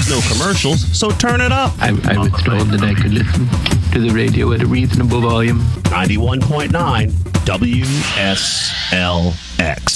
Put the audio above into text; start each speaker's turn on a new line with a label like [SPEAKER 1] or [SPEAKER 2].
[SPEAKER 1] no commercials, so turn it up.
[SPEAKER 2] I was told that I could listen to the radio at a reasonable volume.
[SPEAKER 1] 91.9 WSLX.